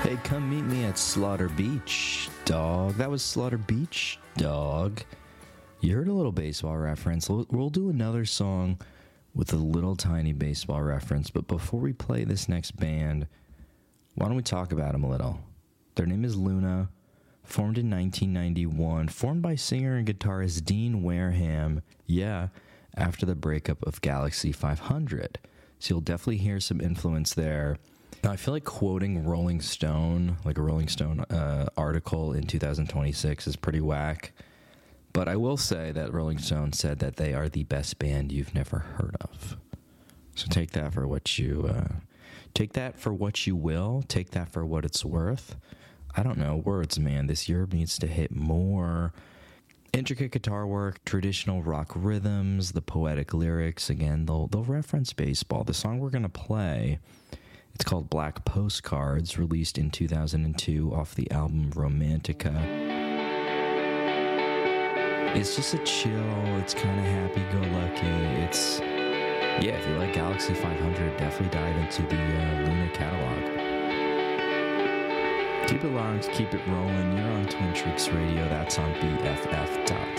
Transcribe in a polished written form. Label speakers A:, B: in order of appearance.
A: Hey, come meet me at Slaughter Beach, dog. That was Slaughter Beach, dog. You heard a little baseball reference. We'll do another song with a little tiny baseball reference, but before we play this next band, why don't we talk about them a little? Their name is Luna, formed in 1991, formed by singer and guitarist Dean Wareham, after the breakup of Galaxy 500. So you'll definitely hear some influence there. Now, I feel like quoting Rolling Stone, like a Rolling Stone article in 2026 is pretty whack. But I will say that Rolling Stone said that they are the best band you've never heard of. So take that for what you will. Take that for what it's worth. I don't know, words, man. This year needs to hit more intricate guitar work, traditional rock rhythms, the poetic lyrics. Again, they'll reference baseball. The song we're going to play, it's called Black Postcards, released in 2002 off the album Romantica. It's just a chill, it's kind of happy-go-lucky. If you like Galaxy 500, definitely dive into the Luna catalog. Keep it locked, keep it rolling. You're on Twin Tricks Radio. That's on BFF.FM.